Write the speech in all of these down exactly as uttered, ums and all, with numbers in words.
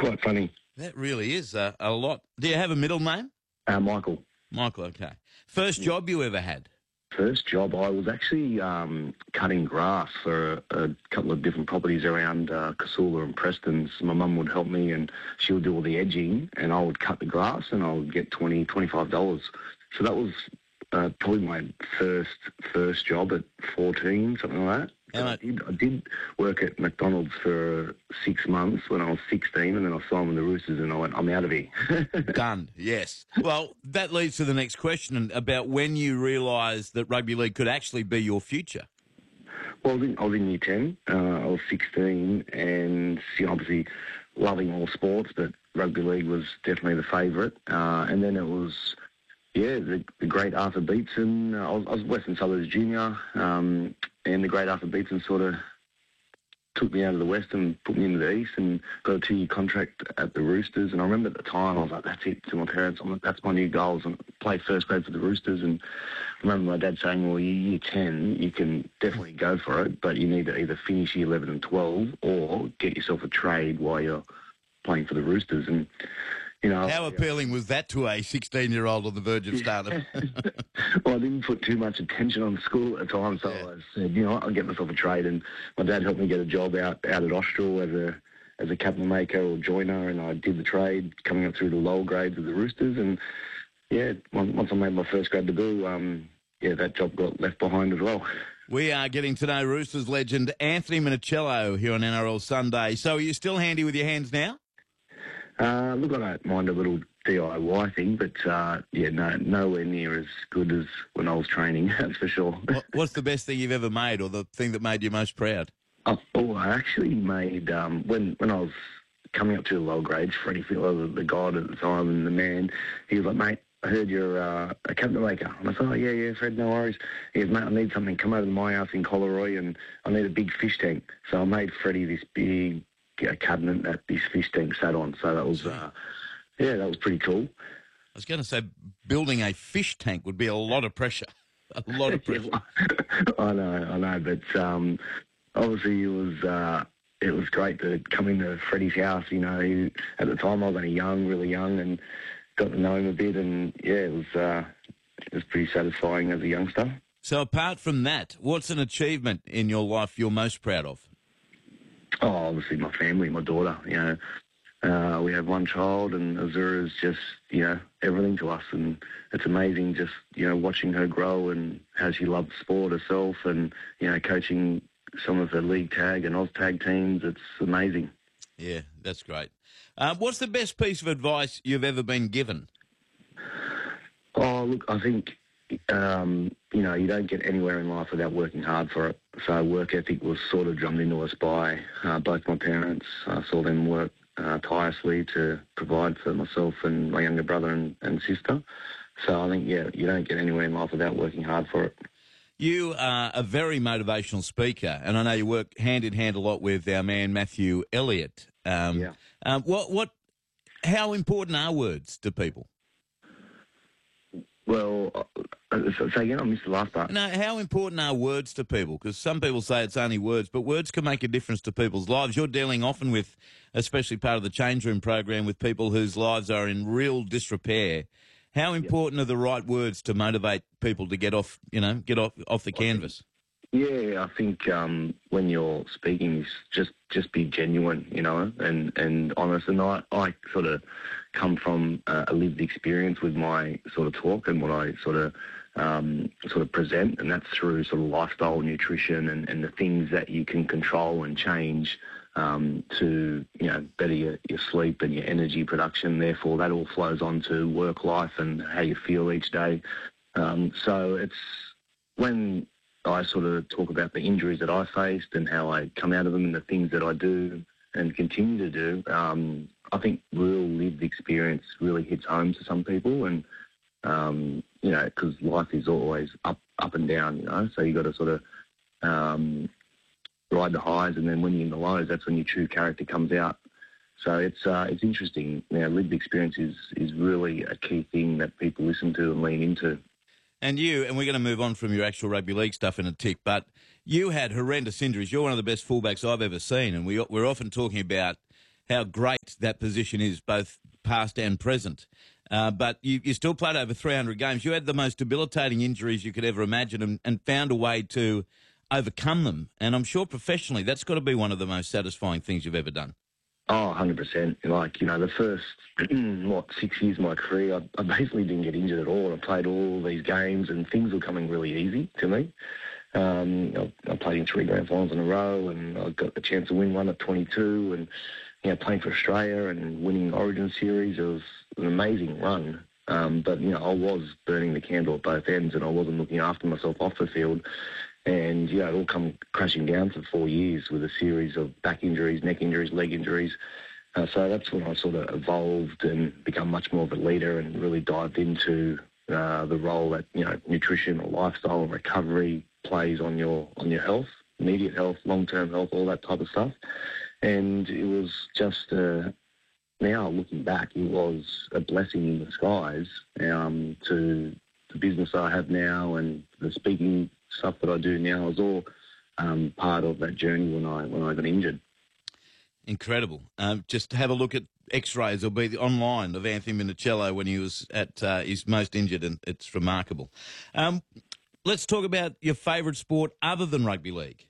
quite funny. That really is uh, a lot. Do you have a middle name? Uh, Michael. Michael, okay. First job you ever had? First job, I was actually um, cutting grass for a, a couple of different properties around uh, Casula and Preston. So my mum would help me and she would do all the edging and I would cut the grass and I would get twenty dollars, twenty-five dollars. So that was uh, probably my first first job at fourteen, something like that. So I, did, I did work at McDonald's for six months when I was sixteen, and then I signed with the Roosters and I went, I'm out of here. Done, yes. Well, that leads to the next question about when you realised that rugby league could actually be your future. Well, I was in, I was in year ten. Uh, I was sixteen and you know, obviously loving all sports, but rugby league was definitely the favourite. Uh, and then it was... Yeah, the, the great Arthur Beetson. Uh, I, was, I was Western Suburbs junior, um, and the great Arthur Beetson sort of took me out of the West and put me into the East and got a two-year contract at the Roosters. And I remember at the time, I was like, that's it, to my parents. I'm like, that's my new goals. And play first grade for the Roosters. And I remember my dad saying, well, you're year ten, you can definitely go for it, but you need to either finish year eleven and twelve or get yourself a trade while you're playing for the Roosters. And you know, how appealing was that to a sixteen-year-old on the verge of stardom? Well, I didn't put too much attention on school at the time, so yeah. I said, you know what, I'll get myself a trade. And my dad helped me get a job out, out at Austral as a as a cabinet maker or joiner, and I did the trade coming up through the lower grades of the Roosters. And, yeah, once I made my first grade debut, um, yeah, that job got left behind as well. We are getting to know Roosters legend Anthony Minichiello here on N R L Sunday. So are you still handy with your hands now? Uh, look, I don't mind a little D I Y thing, but, uh, yeah, no, nowhere near as good as when I was training, that's for sure. What's the best thing you've ever made or the thing that made you most proud? Oh, oh I actually made, um, when when I was coming up to the lower grades, Freddie Fittler, the, the god at the time and the man, he was like, mate, I heard you're uh, a cabinet maker. And I thought, oh, yeah, yeah, Fred, no worries. He goes, mate, I need something. Come over to my house in Collaroy and I need a big fish tank. So I made Freddie this big a cabinet that this fish tank sat on. So that was, uh, yeah, that was pretty cool. I was going to say building a fish tank would be a lot of pressure. A lot of pressure. I know, I know. But um, obviously it was uh, it was great to come into Freddie's house. You know, he, at the time I was only young, really young, and got to know him a bit. And, yeah, it was, uh, it was pretty satisfying as a youngster. So apart from that, what's an achievement in your life you're most proud of? Oh, obviously my family, my daughter, you know. Uh, we have one child and Azura is just, you know, everything to us. And it's amazing just, you know, watching her grow and how she loves sport herself and, you know, coaching some of the league tag and Oz tag teams. It's amazing. Yeah, that's great. Uh, what's the best piece of advice you've ever been given? Oh, look, I think... Um, you know, you don't get anywhere in life without working hard for it. So work ethic was sort of drummed into us by uh, both my parents. I saw them work uh, tirelessly to provide for myself and my younger brother and, and sister. So I think, yeah, you don't get anywhere in life without working hard for it. You are a very motivational speaker, and I know you work hand-in-hand a lot with our man Matthew Elliott. Um, yeah. Um, what, what, how important are words to people? Well, uh, say again, I missed the last part. No, how important are words to people? Because some people say it's only words, but words can make a difference to people's lives. You're dealing often with, especially part of the Change Room program, with people whose lives are in real disrepair. How important yep. are the right words to motivate people to get off, you know, get off off the canvas? Yeah, I think um, when you're speaking, just just be genuine, you know, and, and honest. And I, I sort of come from uh, a lived experience with my sort of talk and what I sort of um, sort of present, and that's through sort of lifestyle, nutrition, and, and the things that you can control and change um, to, you know, better your, your sleep and your energy production. Therefore, that all flows on to work life and how you feel each day. Um, so it's when I sort of talk about the injuries that I faced and how I come out of them and the things that I do and continue to do, um, I think real lived experience really hits home to some people. And, um, you know, because life is always up up and down, you know, so you got to sort of um, ride the highs, and then when you're in the lows, that's when your true character comes out. So it's uh, it's interesting. You know, lived experience is, is really a key thing that people listen to and lean into. And you, and we're going to move on from your actual rugby league stuff in a tick, but you had horrendous injuries. You're one of the best fullbacks I've ever seen, and we, we're often talking about how great that position is, both past and present. Uh, but you, you still played over three hundred games. You had the most debilitating injuries you could ever imagine and, and found a way to overcome them. And I'm sure professionally that's got to be one of the most satisfying things you've ever done. Oh, one hundred percent. Like, you know, the first, what, six years of my career, I, I basically didn't get injured at all. I played all these games and things were coming really easy to me. Um, I, I played in three grand finals in a row and I got the chance to win one at twenty-two and, you know, playing for Australia and winning Origin Series. It was an amazing run. Um, but, you know, I was burning the candle at both ends and I wasn't looking after myself off the field. And, you know, it all come crashing down for four years with a series of back injuries, neck injuries, leg injuries. Uh, so that's when I sort of evolved and become much more of a leader and really dived into uh, the role that, you know, nutrition or lifestyle and recovery plays on your on your health, immediate health, long-term health, all that type of stuff. And it was just, uh, now looking back, it was a blessing in disguise um, to the business I have now and the speaking stuff that I do now is all um, part of that journey when I when I got injured. Incredible. Um, just have a look at X-rays or be the online of Anthony Minichiello when he was at uh, his most injured, and it's remarkable. Um, let's talk about your favourite sport other than rugby league.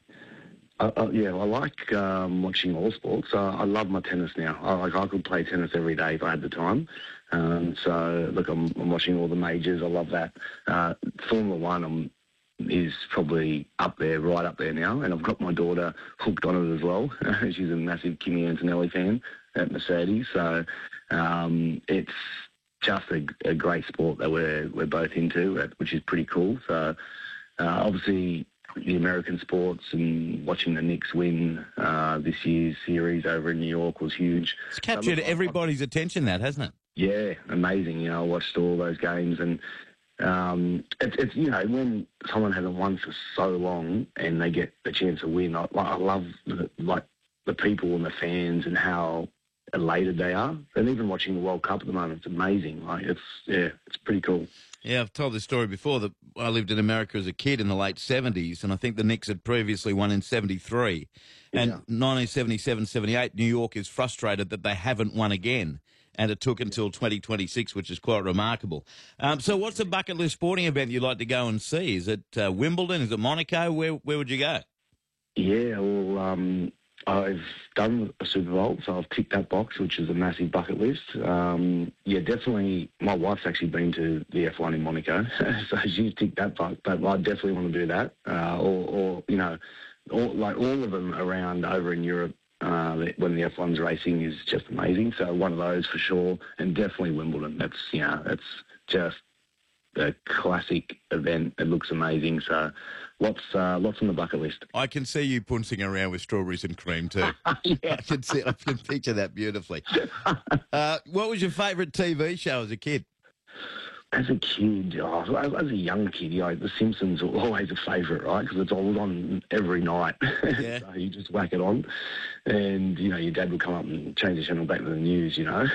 Uh, uh, yeah, I like um, watching all sports. Uh, I love my tennis now. I, like I could play tennis every day if I had the time. Um, so look, I'm, I'm watching all the majors. I love that. Uh, Formula One, I'm is probably up there, right up there now. And I've got my daughter hooked on it as well. She's a massive Kimi Antonelli fan at Mercedes. So um, it's just a, a great sport that we're we're both into, which is pretty cool. So uh, obviously the American sports and watching the Knicks win uh, this year's series over in New York was huge. It's captured so, look, everybody's I, attention, that, hasn't it? Yeah, amazing. You know, I watched all those games and Um, it's, it's, you know, when someone hasn't won for so long and they get a chance to win, I, I love, the, like, the people and the fans and how elated they are. And even watching the World Cup at the moment, it's amazing. Like, it's, yeah, it's pretty cool. Yeah, I've told this story before that I lived in America as a kid in the late seventies, and I think the Knicks had previously won in seventy-three. And yeah. nineteen seventy-seven seventy-eight, New York is frustrated that they haven't won again. And it took until twenty twenty-six, which is quite remarkable. Um, so what's the bucket list sporting event you'd like to go and see? Is it uh, Wimbledon? Is it Monaco? Where where would you go? Yeah, well, um, I've done a Super Bowl, so I've ticked that box, which is a massive bucket list. Um, yeah, definitely. My wife's actually been to the F one in Monaco, so she's ticked that box. But I definitely want to do that. Uh, or, or, you know, all, like all of them around over in Europe. Uh, when the F one's racing is just amazing. So one of those for sure, and definitely Wimbledon. That's, you know, that's just a classic event. It looks amazing. So lots, uh, lots on the bucket list. I can see you pouncing around with strawberries and cream too. Yeah. I can see, I can picture that beautifully. Uh, what was your favourite T V show as a kid? As a kid, oh, as a young kid, you know, The Simpsons were always a favourite, right? Because it's all on every night. Yeah. So you just whack it on. And, you know, your dad would come up and change the channel back to the news, you know.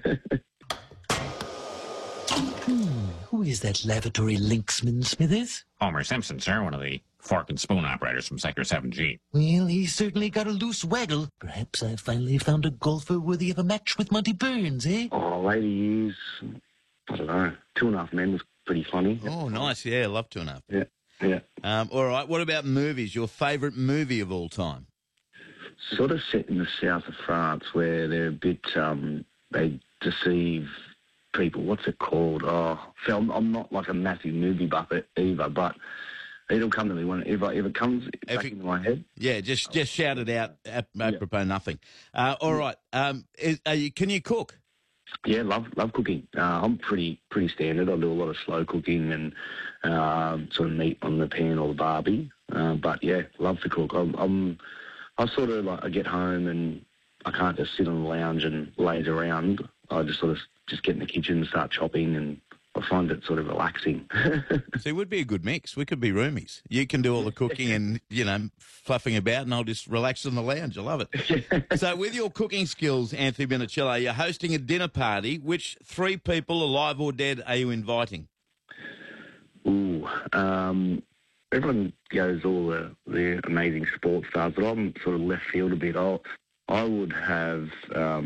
hmm, who is that lavatory linksman, Smithers? Homer Simpson, sir, one of the fork and spoon operators from Sector seven G. Well, he's certainly got a loose waggle. Perhaps I've finally found a golfer worthy of a match with Monty Burns, eh? Oh, later years, I don't know. Two and a Half Men was pretty funny. Oh, nice. Yeah, I love Two and a Half. Yeah, yeah. Um, all right. What about movies? Your favourite movie of all time? Sort of set in the south of France where they're a bit, um, they deceive people. What's it called? Oh, film. I'm not like a massive movie buffet either, but it'll come to me when if, I, if it comes if back it, into my head. Yeah, just just shout it out. Apropos yeah. nothing. Uh, all right. Um, is, are you, can you cook? Yeah, love love cooking. Uh, I'm pretty pretty standard. I do a lot of slow cooking and uh, sort of meat on the pan or the barbie. Uh, but yeah, love to cook. I'm, I'm I sort of like I get home and I can't just sit on the lounge and laze around. I just sort of just get in the kitchen and start chopping, and I find it sort of relaxing. So it would be a good mix. We could be roomies. You can do all the cooking and, you know, fluffing about, and I'll just relax on the lounge. I love it. So with your cooking skills, Anthony Minichiello, you're hosting a dinner party. Which three people, alive or dead, are you inviting? Ooh, um, everyone goes all the, the amazing sports stars, but I'm sort of left field a bit. I'll, I would have um,